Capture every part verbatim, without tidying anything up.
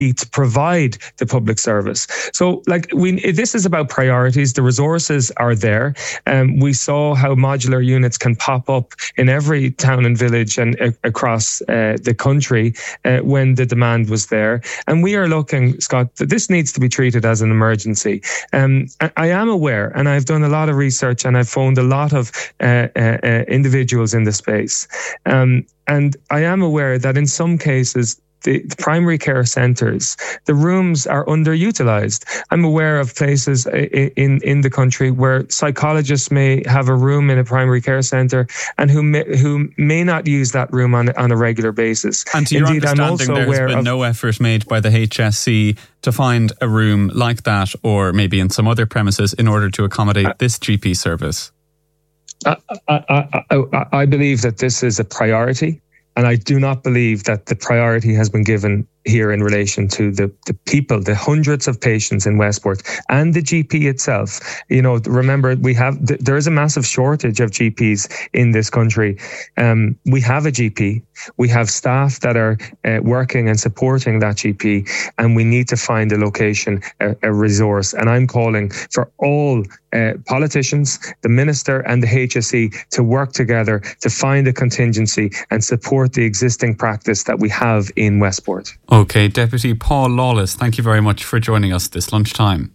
to provide the public service. So like we, this is about priorities. The resources are there. Um, we saw how modular units can pop up in every town and village and uh, across uh, the country uh, when the demand was there. And we are looking, Scott, that this needs to be treated as an emergency. Um, I, I am aware, and I've done a lot of research, and I've phoned a lot of uh, uh, uh, individuals in the space. Um, and I am aware that in some cases, The, the primary care centres, the rooms are underutilised. I'm aware of places in, in the country where psychologists may have a room in a primary care centre and who may, who may not use that room on, on a regular basis. And to your Indeed, understanding, I'm also there aware has been of, no effort made by the H S C to find a room like that, or maybe in some other premises, in order to accommodate uh, this G P service? I, I, I, I believe that this is a priority. And I do not believe that the priority has been given here in relation to the, the people, the hundreds of patients in Westport and the G P itself. You know, remember, we have, there is a massive shortage of G Ps in this country. Um, we have a G P, we have staff that are uh, working and supporting that G P, and we need to find a location, a, a resource. And I'm calling for all uh, politicians, the Minister and the H S C to work together to find a contingency and support the existing practice that we have in Westport. OK, Deputy Paul Lawless, thank you very much for joining us this lunchtime.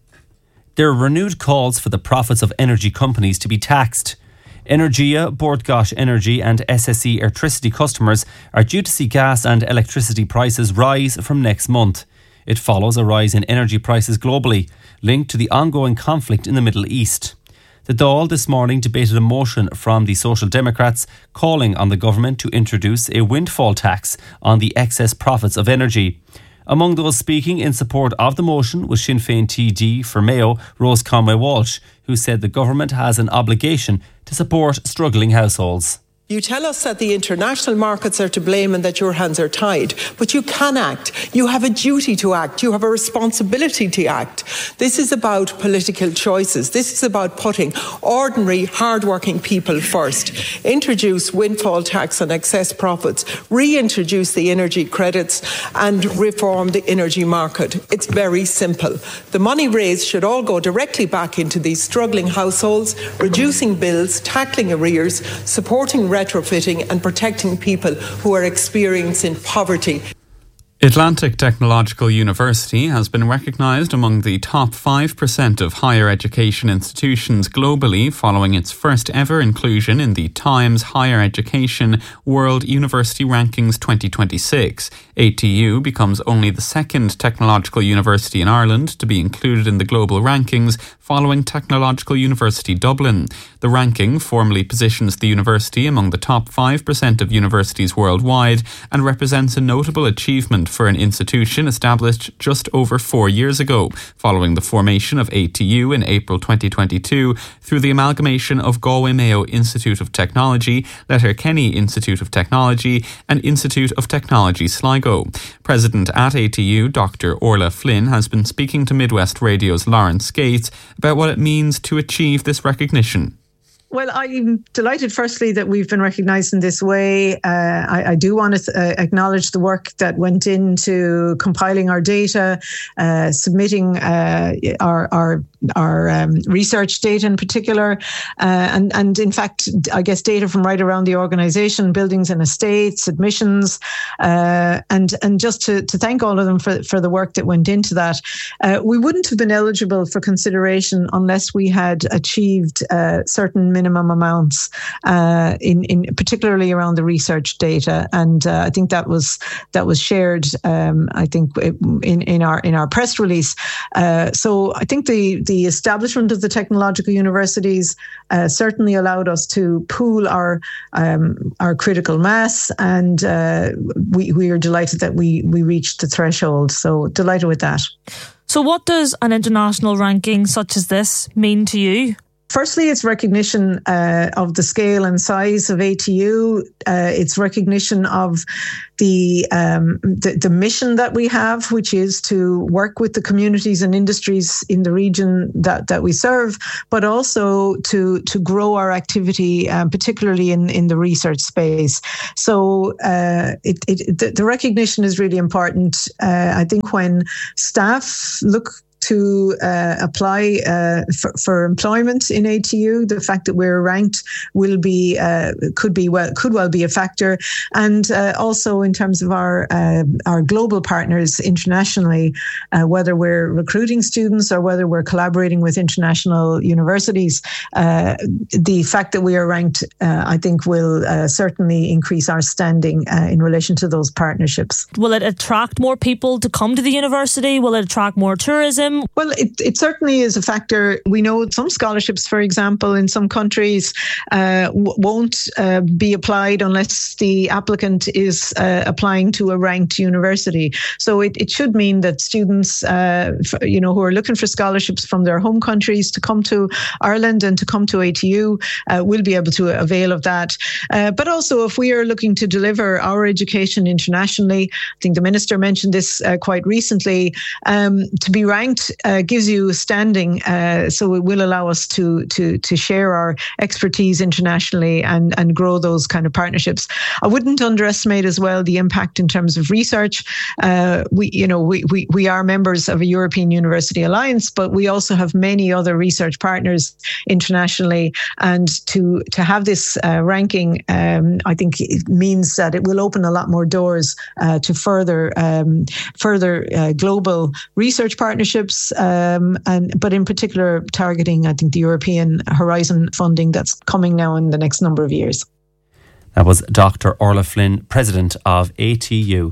There are renewed calls for the profits of energy companies to be taxed. Energia, Bord Gáis Energy and S S E Electricity customers are due to see gas and electricity prices rise from next month. It follows a rise in energy prices globally, linked to the ongoing conflict in the Middle East. The Dáil this morning debated a motion from the Social Democrats calling on the government to introduce a windfall tax on the excess profits of energy. Among those speaking in support of the motion was Sinn Féin T D for Mayo, Rose Conway Walsh, who said the government has an obligation to support struggling households. You tell us that the international markets are to blame and that your hands are tied, but you can act. You have a duty to act. You have a responsibility to act. This is about political choices. This is about putting ordinary, hard-working people first. Introduce windfall tax on excess profits, reintroduce the energy credits and reform the energy market. It's very simple. The money raised should all go directly back into these struggling households, reducing bills, tackling arrears, supporting retrofitting and protecting people who are experiencing poverty. Atlantic Technological University has been recognised among the top five percent of higher education institutions globally following its first ever inclusion in the Times Higher Education World University Rankings twenty twenty-six. A T U becomes only the second technological university in Ireland to be included in the global rankings following Technological University Dublin. The ranking formally positions the university among the top five percent of universities worldwide and represents a notable achievement for an institution established just over four years ago, following the formation of A T U in April twenty twenty-two through the amalgamation of Galway Mayo Institute of Technology, Letterkenny Institute of Technology and Institute of Technology Sligo. President at A T U, Doctor Orla Flynn, has been speaking to Midwest Radio's Lawrence Gates about what it means to achieve this recognition. Well, I'm delighted, firstly, that we've been recognised in this way. Uh, I, I do want to uh, acknowledge the work that went into compiling our data, uh, submitting uh, our our, our um, research data in particular, uh, and, and in fact, I guess data from right around the organisation, buildings and estates, admissions, uh, and and just to, to thank all of them for, for the work that went into that. Uh, we wouldn't have been eligible for consideration unless we had achieved uh, certain minimum minimum amounts, uh, in, in particularly around the research data, and uh, I think that was that was shared. Um, I think in, in our in our press release. Uh, so I think the the establishment of the technological universities uh, certainly allowed us to pool our um, our critical mass, and uh, we we are delighted that we we reached the threshold. So delighted with that. So what does an international ranking such as this mean to you? Firstly, it's recognition uh, of the scale and size of A T U. Uh, it's recognition of the, um, the the mission that we have, which is to work with the communities and industries in the region that, that we serve, but also to to grow our activity, um, particularly in, in the research space. So uh, it, it, the, the recognition is really important. Uh, I think when staff look to uh, apply uh, for, for employment in A T U, the fact that we're ranked will be uh, could be well could well be a factor, and uh, also in terms of our uh, our global partners internationally, uh, whether we're recruiting students or whether we're collaborating with international universities, uh, the fact that we are ranked, uh, I think, will uh, certainly increase our standing uh, in relation to those partnerships. Will it attract more people to come to the university? Will it attract more tourism? Well, it, it certainly is a factor. We know some scholarships, for example, in some countries uh, w- won't uh, be applied unless the applicant is uh, applying to a ranked university. So it, it should mean that students, uh, f- you know, who are looking for scholarships from their home countries to come to Ireland and to come to A T U uh, will be able to avail of that. Uh, but also, if we are looking to deliver our education internationally, I think the Minister mentioned this uh, quite recently, um, to be ranked Uh, gives you standing, uh, so it will allow us to to to share our expertise internationally and and grow those kind of partnerships. I wouldn't underestimate as well the impact in terms of research. Uh, we you know we, we we are members of a European University Alliance, but we also have many other research partners internationally, and to to have this uh, ranking, um, I think it means that it will open a lot more doors uh, to further um, further uh, global research partnerships. Um, and but in particular targeting, I think, the European Horizon funding that's coming now in the next number of years. That was Doctor Orla Flynn, President of A T U.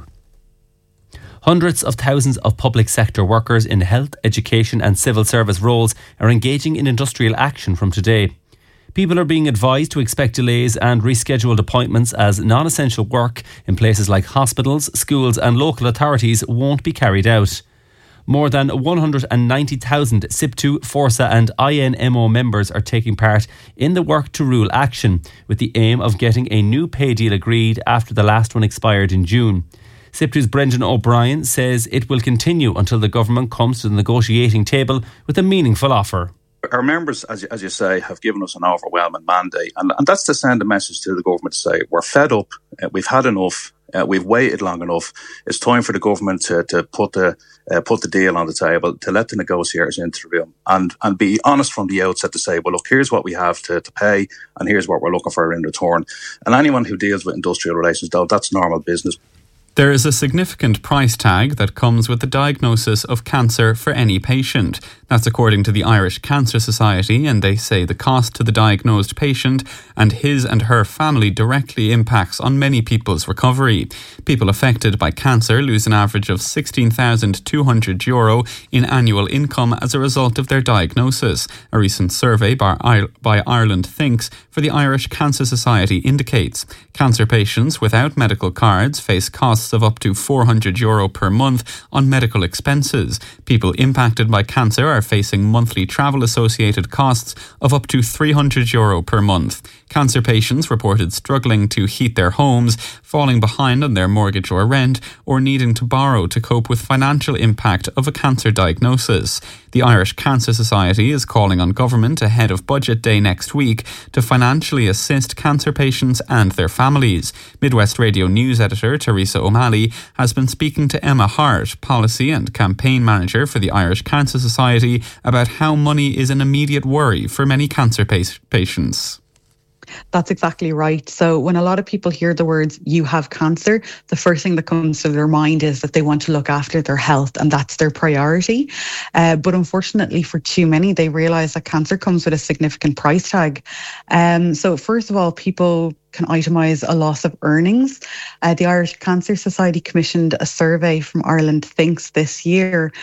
Hundreds of thousands of public sector workers in health, education and civil service roles are engaging in industrial action from today. People are being advised to expect delays and rescheduled appointments as non-essential work in places like hospitals, schools and local authorities won't be carried out. More than one hundred ninety thousand S I P T U, Forsa and I N M O members are taking part in the Work to Rule action with the aim of getting a new pay deal agreed after the last one expired in June. S I P T U's Brendan O'Brien says it will continue until the government comes to the negotiating table with a meaningful offer. Our members, as, as you say, have given us an overwhelming mandate, and, and that's to send a message to the government to say, we're fed up, uh, we've had enough, uh, we've waited long enough. It's time for the government to, to put the uh, put the deal on the table, to let the negotiators into the room, and, and be honest from the outset to say, well, look, here's what we have to, to pay, and here's what we're looking for in return. And anyone who deals with industrial relations, though, that's normal business. There is a significant price tag that comes with the diagnosis of cancer for any patient. That's according to the Irish Cancer Society, and they say the cost to the diagnosed patient and his and her family directly impacts on many people's recovery. People affected by cancer lose an average of sixteen thousand two hundred euro in annual income as a result of their diagnosis. A recent survey by, by Ireland Thinks for the Irish Cancer Society indicates cancer patients without medical cards face costs of up to four hundred euro per month on medical expenses. People impacted by cancer are facing monthly travel associated costs of up to three hundred euro per month. Cancer patients reported struggling to heat their homes, falling behind on their mortgage or rent, or needing to borrow to cope with financial impact of a cancer diagnosis. The Irish Cancer Society is calling on government ahead of Budget Day next week to financially assist cancer patients and their families. Midwest Radio News editor Teresa O'Malley has been speaking to Emma Hart, Policy and Campaign Manager for the Irish Cancer Society, about how money is an immediate worry for many cancer pa- patients. That's exactly right. So when a lot of people hear the words, you have cancer, the first thing that comes to their mind is that they want to look after their health and that's their priority. Uh, but unfortunately for too many, they realise that cancer comes with a significant price tag. Um, so first of all, people can itemise a loss of earnings. Uh, the Irish Cancer Society commissioned a survey from Ireland Thinks this year,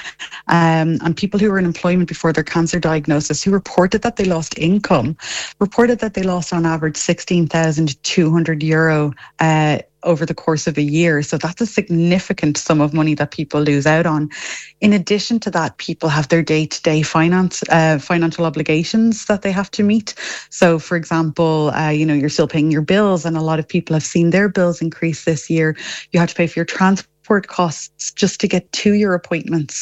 um, and people who were in employment before their cancer diagnosis who reported that they lost income, reported that they lost on average sixteen thousand two hundred euro uh, over the course of a year. So that's a significant sum of money that people lose out on. In addition to that, people have their day-to-day finance, uh, financial obligations that they have to meet. So, for example, uh, you know, you're still paying your bills, and a lot of people have seen their bills increase this year. You have to pay for your transport costs just to get to your appointments.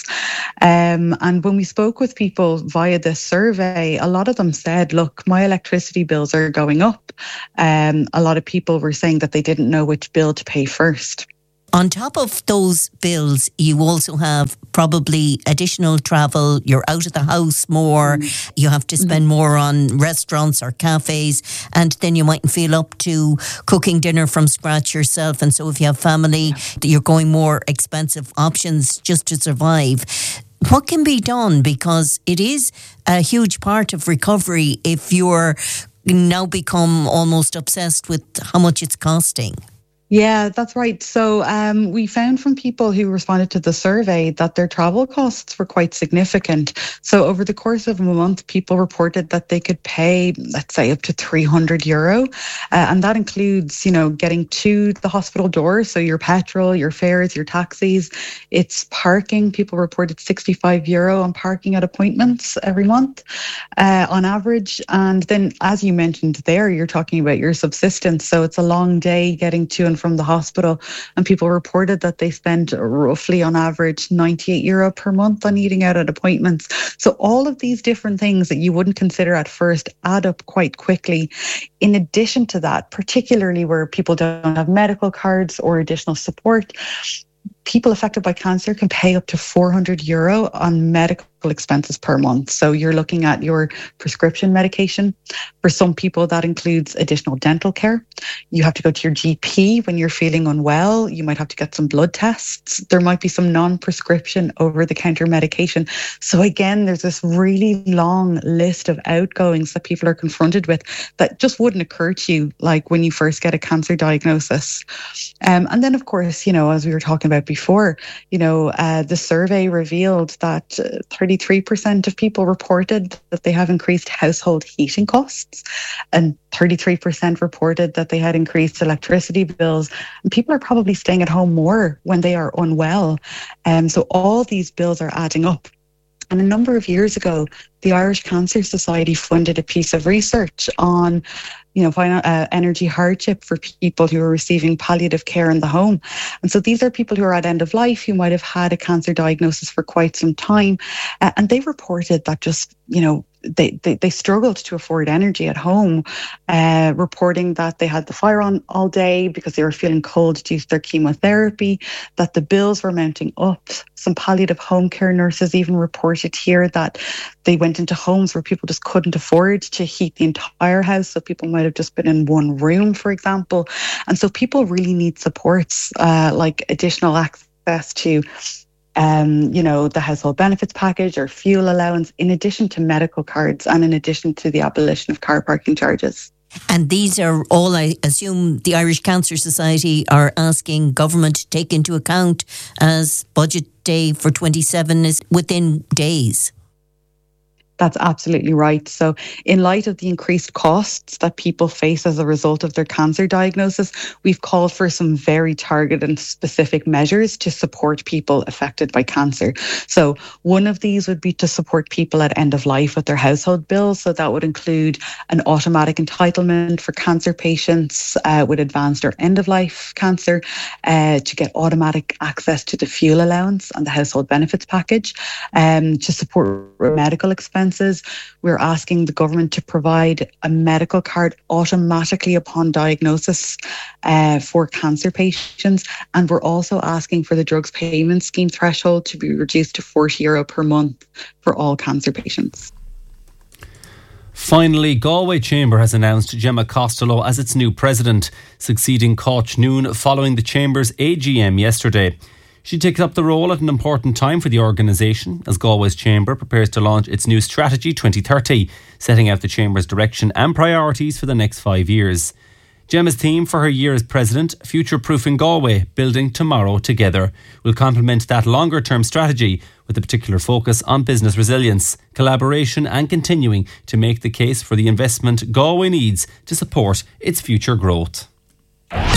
Um, and when we spoke with people via this survey, a lot of them said, look, my electricity bills are going up. Um, a lot of people were saying that they didn't know which bill to pay first. On top of those bills, you also have probably additional travel. You're out of the house more. Mm. You have to spend mm. more on restaurants or cafes. And then you mightn't feel up to cooking dinner from scratch yourself. And so if you have family, yeah. you're going more expensive options just to survive. What can be done? Because it is a huge part of recovery if you're now become almost obsessed with how much it's costing. Yeah, that's right. So um, we found from people who responded to the survey that their travel costs were quite significant. So over the course of a month, people reported that they could pay, let's say, up to three hundred euro. Uh, and that includes, you know, getting to the hospital door. So your petrol, your fares, your taxis. It's parking. People reported sixty-five euro on parking at appointments every month uh, on average. And then, as you mentioned there, you're talking about your subsistence. So it's a long day getting to and from the hospital, and people reported that they spend roughly on average ninety-eight euro per month on eating out at appointments. So all of these different things that you wouldn't consider at first add up quite quickly. In addition to that, particularly where people don't have medical cards or additional support, people affected by cancer can pay up to four hundred euro on medical expenses per month. So you're looking at your prescription medication. For some people, that includes additional dental care. You have to go to your G P when you're feeling unwell. You might have to get some blood tests. There might be some non-prescription over-the-counter medication. So again, there's this really long list of outgoings that people are confronted with that just wouldn't occur to you, like when you first get a cancer diagnosis. Um, and then, of course, you know, as we were talking about before, you know, uh, the survey revealed that uh, thirty-three percent of people reported that they have increased household heating costs, and thirty-three percent reported that they had increased electricity bills. And people are probably staying at home more when they are unwell. Um, so all these bills are adding up. And a number of years ago, the Irish Cancer Society funded a piece of research on, you know, uh, energy hardship for people who are receiving palliative care in the home. And so these are people who are at end of life, who might have had a cancer diagnosis for quite some time. Uh, and they reported that just, you know, They, they they struggled to afford energy at home, uh, reporting that they had the fire on all day because they were feeling cold due to their chemotherapy, that the bills were mounting up. Some palliative home care nurses even reported here that they went into homes where people just couldn't afford to heat the entire house. So people might have just been in one room, for example. And so people really need supports uh, like additional access to Um, you know, the household benefits package or fuel allowance, in addition to medical cards and in addition to the abolition of car parking charges. And these are all, I assume, the Irish Cancer Society are asking government to take into account as budget day for twenty-seven is within days. That's absolutely right. So in light of the increased costs that people face as a result of their cancer diagnosis, we've called for some very targeted and specific measures to support people affected by cancer. So one of these would be to support people at end of life with their household bills. So that would include an automatic entitlement for cancer patients uh, with advanced or end of life cancer uh, to get automatic access to the fuel allowance and the household benefits package. Um, to support medical expenses, we're asking the government to provide a medical card automatically upon diagnosis uh, for cancer patients. And we're also asking for the drugs payment scheme threshold to be reduced to forty euro per month for all cancer patients. Finally, Galway Chamber has announced Gemma Costello as its new president, succeeding Cáit Noon following the Chamber's A G M yesterday. She takes up the role at an important time for the organisation as Galway's Chamber prepares to launch its new Strategy twenty thirty, setting out the Chamber's direction and priorities for the next five years. Gemma's theme for her year as president, Future-Proofing Galway, Building Tomorrow Together, will complement that longer-term strategy with a particular focus on business resilience, collaboration and continuing to make the case for the investment Galway needs to support its future growth.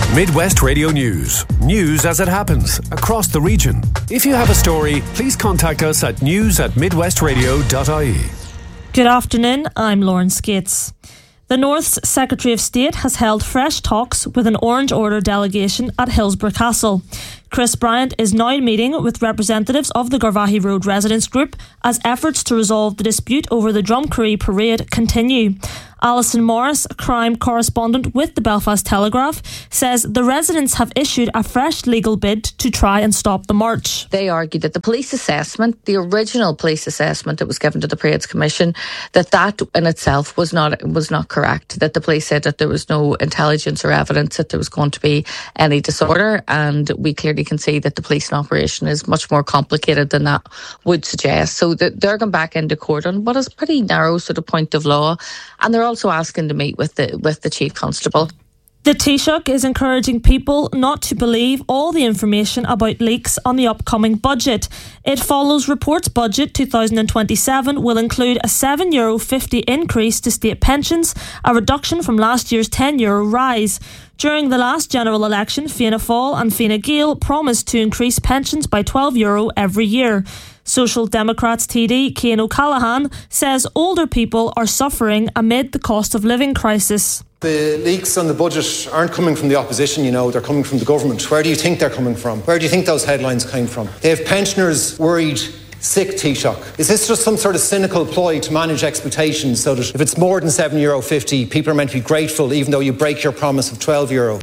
Midwest Radio News. News as it happens across the region. If you have a story, please contact us at news at midwestradio dot I E. Good afternoon, I'm Lauren Skates. The North's Secretary of State has held fresh talks with an Orange Order delegation at Hillsborough Castle. Chris Bryant is now meeting with representatives of the Garvaghey Road Residents Group as efforts to resolve the dispute over the Drumcurry parade continue. Alison Morris, crime correspondent with the Belfast Telegraph, says the residents have issued a fresh legal bid to try and stop the march. They argued that the police assessment, the original police assessment that was given to the Parades Commission, that that in itself was not was not correct. That the police said that there was no intelligence or evidence that there was going to be any disorder, and we clearly can see that the policing operation is much more complicated than that would suggest. So that they're going back into court on what is a pretty narrow sort of point of law, and they're also asking to meet with the with the Chief Constable. The Taoiseach is encouraging people not to believe all the information about leaks on the upcoming budget. It follows reports budget twenty twenty-seven will include a seven euro fifty increase to state pensions, a reduction from last year's ten euro rise. During the last general election, Fianna Fáil and Fine Gael promised to increase pensions by twelve euro every year. Social Democrats T D Cian O'Callaghan says older people are suffering amid the cost of living crisis. The leaks on the budget aren't coming from the opposition, you know, they're coming from the government. Where do you think they're coming from? Where do you think those headlines came from? They have pensioners worried sick, Taoiseach. Is this just some sort of cynical ploy to manage expectations so that if it's more than seven euro fifty, people are meant to be grateful even though you break your promise of twelve euro?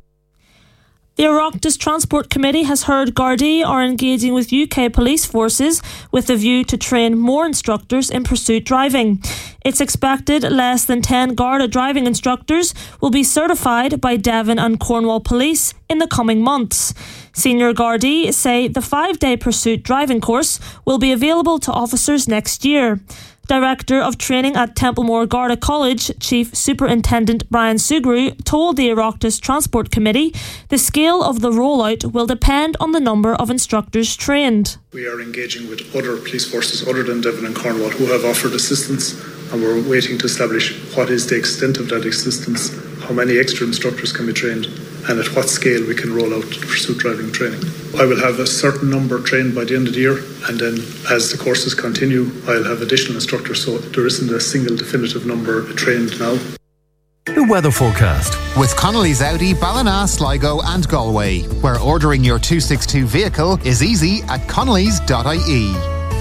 The Oireachtas Transport Committee has heard Gardaí are engaging with U K police forces with a view to train more instructors in pursuit driving. It's expected less than ten Garda driving instructors will be certified by Devon and Cornwall Police in the coming months. Senior Gardaí say the five-day pursuit driving course will be available to officers next year. Director of Training at Templemore Garda College, Chief Superintendent Brian Sugrue, told the Oireachtas Transport Committee the scale of the rollout will depend on the number of instructors trained. We are engaging with other police forces other than Devon and Cornwall who have offered assistance, and we're waiting to establish what is the extent of that assistance, how many extra instructors can be trained, and at what scale we can roll out pursuit driving training. I will have a certain number trained by the end of the year, and then as the courses continue, I'll have additional instructors, so there isn't a single definitive number trained now. The weather forecast with Connolly's Audi, Ballina, Sligo and Galway, where ordering your two sixty-two vehicle is easy at connellys dot I E.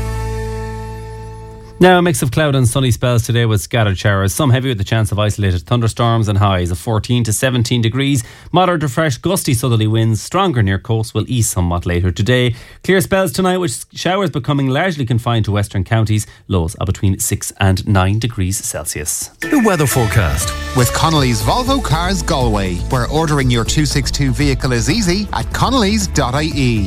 Now a mix of cloud and sunny spells today with scattered showers, some heavy with the chance of isolated thunderstorms, and highs of fourteen to seventeen degrees. Moderate to fresh gusty southerly winds, stronger near coast, will ease somewhat later today. Clear spells tonight with showers becoming largely confined to western counties. Lows are between six and nine degrees Celsius. The weather forecast with Connolly's Volvo Cars Galway, where ordering your two sixty-two vehicle is easy at connellys dot I E.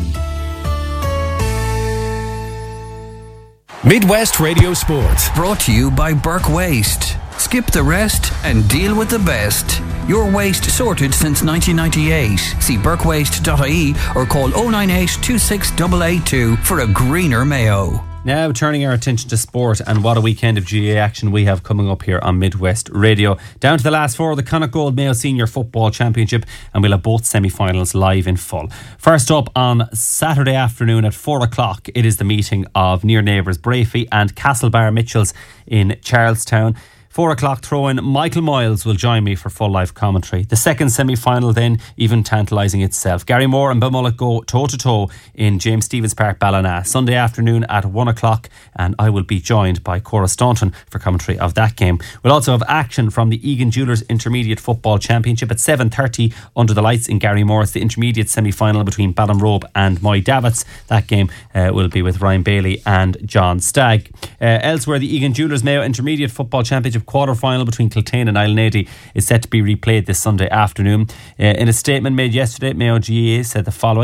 Midwest Radio Sport. Brought to you by Burke Waste. Skip the rest and deal with the best. Your waste sorted since nineteen ninety-eight. See burke waste dot I E or call oh nine eight, two six eight eight two for a greener Mayo. Now turning our attention to sport, and what a weekend of G A A action we have coming up here on Midwest Radio. Down to the last four of the Connacht Gold Mayo Senior Football Championship, and we'll have both semi-finals live in full. First up on Saturday afternoon at four o'clock, it is the meeting of near neighbours Brafey and Castlebar Mitchells in Charlestown. Four o'clock throw-in, Michael Moyles will join me for full live commentary. The second semi-final then, even tantalising itself. Gary Moore and Beaumullet go toe-to-toe in James Stephens Park, Ballina. Sunday afternoon at one o'clock, and I will be joined by Cora Staunton for commentary of that game. We'll also have action from the Egan Jewellers Intermediate Football Championship at seven thirty under the lights in Gary Moore. It's the intermediate semi-final between Ballinrobe and Moy Davits. That game uh, will be with Ryan Bailey and John Stagg. Uh, elsewhere, the Egan Jewellers Mayo Intermediate Football Championship quarter-final between Kiltane and Islanady is set to be replayed this Sunday afternoon. Uh, in a statement made yesterday, Mayo G A A said the following.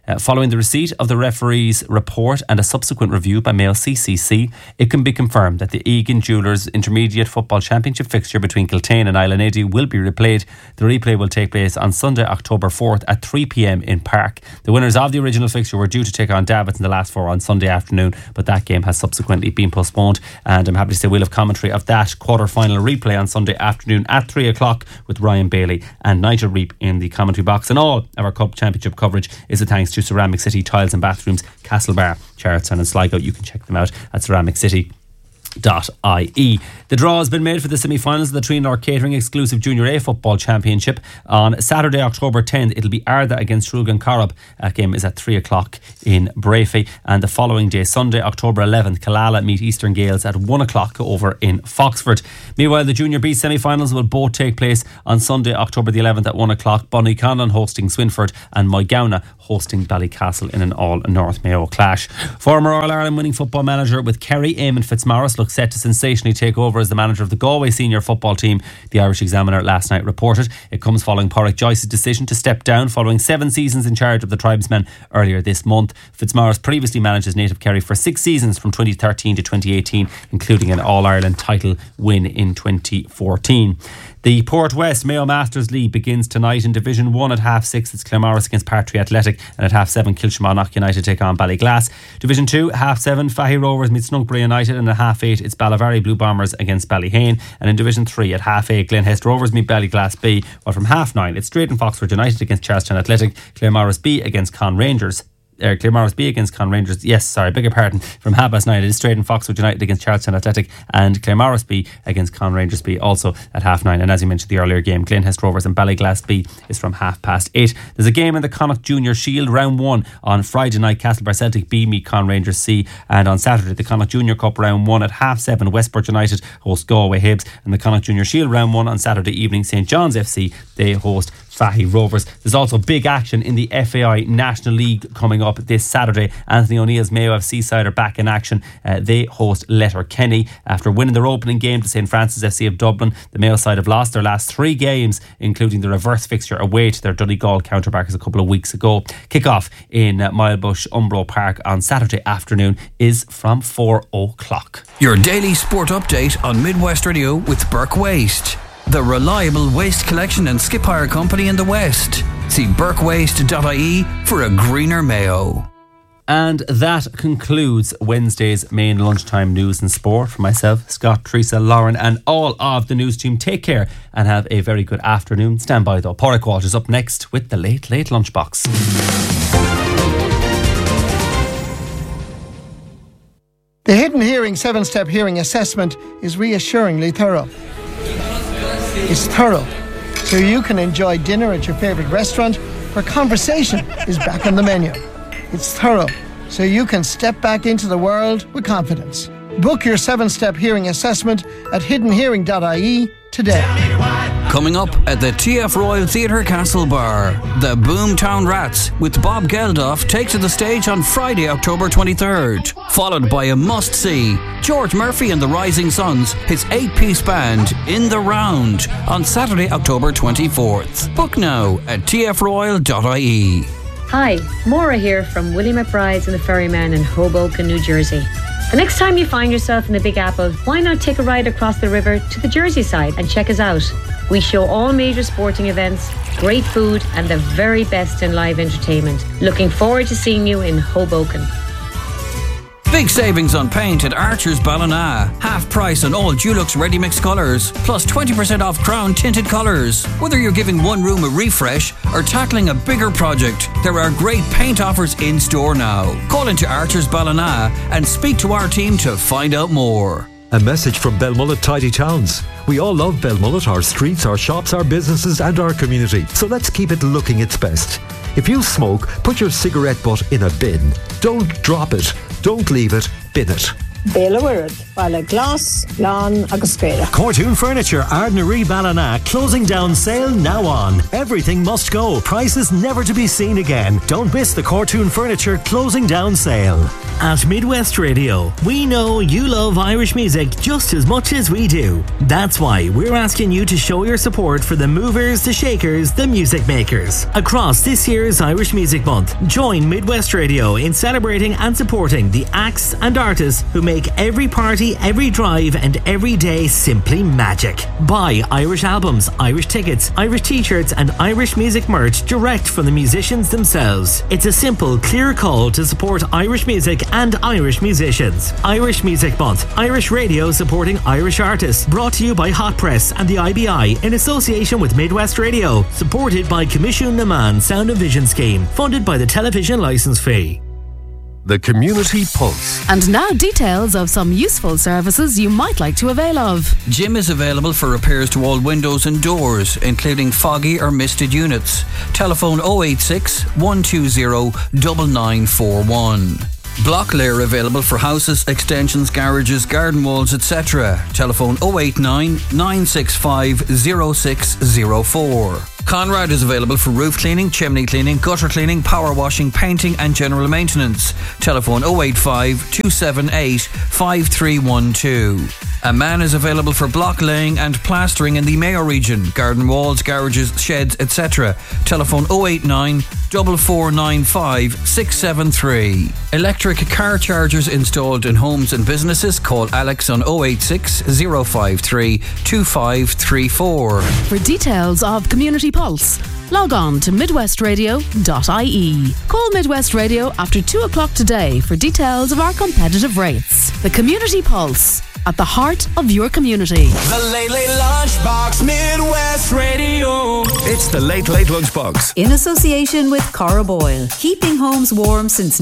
Uh, following the receipt of the referee's report and a subsequent review by Mayo C C C, it can be confirmed that the Egan Jewellers Intermediate Football Championship fixture between Kiltane and Island Eddy will be replayed. The replay will take place on Sunday, October fourth at three p.m. in Park. The winners of the original fixture were due to take on Davits in the last four on Sunday afternoon, but that game has subsequently been postponed, and I'm happy to say we'll have commentary of that quarter-final replay on Sunday afternoon at three o'clock with Ryan Bailey and Nigel Reap in the commentary box. And all of our Cup Championship coverage is a thanks to Ceramic City Tiles and Bathrooms, Castlebar, Charlottetown and Sligo. You can check them out at ceramic city dot I E. The draw has been made for the semi-finals of the Treenor Catering exclusive Junior A Football Championship. On Saturday, October tenth, it'll be Arda against Rúgan Corrib. That game is at three o'clock in Brafey. And the following day, Sunday, October eleventh, Killala meet Eastern Gales at one o'clock over in Foxford. Meanwhile, the Junior B semi-finals will both take place on Sunday, October the eleventh at one o'clock. Bonnyconnon hosting Swinford and Moygownna hosting Ballycastle in an all-North Mayo clash. Former All-Ireland winning football manager with Kerry, Eamon Fitzmaurice, looks set to sensationally take over as the manager of the Galway senior football team, the Irish Examiner last night reported. It comes following Pádraig Joyce's decision to step down following seven seasons in charge of the Tribesmen earlier this month. Fitzmaurice previously managed his native Kerry for six seasons from twenty thirteen to twenty eighteen, including an All-Ireland title win in twenty fourteen. The Port West Mayo Masters League begins tonight in Division one at half six. It's Claremorris against Partry Athletic, and at half seven Kilshamanock United take on Ballyglass. Division two, half seven Fahy Rovers meet Snunkbury United, and at half eight it's Ballyvarry Blue Bombers against Ballyhane. And in Division three at half eight Glenhest Rovers meet Ballyglass B, while from half nine it's Drayton Foxford United against Charlestown Athletic, Claremorris B against Con Rangers. Uh, Claremorris B against Con Rangers. Yes, sorry, beg your pardon. From half past nine, it is Drayton Foxford United against Charlestown Athletic, and Claremorris B against Con Rangers B also at half nine. And as you mentioned, the earlier game, Glenhest Rovers and Ballyglass B is from half past eight. There's a game in the Connacht Junior Shield round one on Friday night. Castlebar Celtic B meet Con Rangers C, and on Saturday the Connacht Junior Cup round one at half seven Westport United host Galway Hibs, and the Connacht Junior Shield round one on Saturday evening St John's F C they host Fahy Rovers. There's also big action in the F A I National League coming up this Saturday. Anthony O'Neill's Mayo F C side are back in action. Uh, they host Letterkenny. After winning their opening game to St Francis F C of Dublin, the Mayo side have lost their last three games, including the reverse fixture away to their Donegal counterparts a couple of weeks ago. Kick-off in uh, Milebush Umbro Park on Saturday afternoon is from four o'clock. Your daily sport update on Midwest Radio with Burke Waste, the reliable waste collection and skip hire company in the West. See burke waste dot I E for a greener Mayo. And that concludes Wednesday's main lunchtime news and sport. For myself, Scott, Teresa, Lauren and all of the news team, take care and have a very good afternoon. Stand by though. Pádraig Walsh is up next with the Late Late Lunchbox. The Hidden Hearing seven-step hearing assessment is reassuringly thorough. It's thorough, so you can enjoy dinner at your favourite restaurant where conversation is back on the menu. It's thorough, so you can step back into the world with confidence. Book your seven-step hearing assessment at hidden hearing dot I E today. Coming up at the T F Royal Theatre Castlebar, the Boomtown Rats with Bob Geldof take to the stage on Friday, October twenty-third. Followed by a must-see, George Murphy and the Rising Suns, his eight-piece band, In the Round, on Saturday, October twenty-fourth. Book now at T F royal dot I E. Hi, Maura here from Willie McBride's and the Ferryman in Hoboken, New Jersey. The next time you find yourself in the Big Apple, why not take a ride across the river to the Jersey side and check us out? We show all major sporting events, great food and the very best in live entertainment. Looking forward to seeing you in Hoboken. Big savings on paint at Archer's Ballina. Half price on all Dulux Ready Mix colours, plus twenty percent off Crown tinted colours. Whether you're giving one room a refresh or tackling a bigger project, there are great paint offers in store now. Call into Archer's Ballina and speak to our team to find out more. A message from Belmullet Tidy Towns. We all love Belmullet, our streets, our shops, our businesses and our community. So let's keep it looking its best. If you smoke, put your cigarette butt in a bin. Don't drop it. Don't leave it. Bin it. béla wirid, baile glas, lán agus spéire. Cortoon Furniture, Ardnaree Ballina, closing down sale now on. Everything must go. Prices never to be seen again. Don't miss the Cortoon Furniture closing down sale. At Midwest Radio, we know you love Irish music just as much as we do. That's why we're asking you to show your support for the movers, the shakers, the music makers. Across this year's Irish Music Month, join Midwest Radio in celebrating and supporting the acts and artists who make every party, every drive and every day simply magic. Buy Irish albums, Irish tickets, Irish t-shirts and Irish music merch direct from the musicians themselves. It's a simple, clear call to support Irish music and Irish musicians. Irish Music Month, Irish Radio supporting Irish artists. Brought to you by Hot Press and the I B I in association with Midwest Radio. Supported by Commission Naman Sound and Vision Scheme. Funded by the television licence fee. The Community Pulse. And now details of some useful services you might like to avail of. Jim is available for repairs to all windows and doors, including foggy or misted units. Telephone oh eight six, one two zero, nine nine four one. Block layer available for houses, extensions, garages, garden walls, et cetera. Telephone oh eight nine, nine six five, oh six oh four. Conrad is available for roof cleaning, chimney cleaning, gutter cleaning, power washing, painting and general maintenance. Telephone oh eight five, two seven eight, five three one two. A man is available for block laying and plastering in the Mayo region, garden walls, garages, sheds, et cetera. Telephone oh eight nine, four four nine five, six seven three. Electric car chargers installed in homes and businesses. Call Alex on oh eight six, oh five three, two five three four. For details of Community Pulse, log on to midwest radio dot I E. Call Midwest Radio after two o'clock today for details of our competitive rates. The Community Pulse, at the heart of your community. The Late Late Lunchbox, Midwest Radio. It's the Late Late Lunchbox. In association with Cora Boyle, keeping homes warm since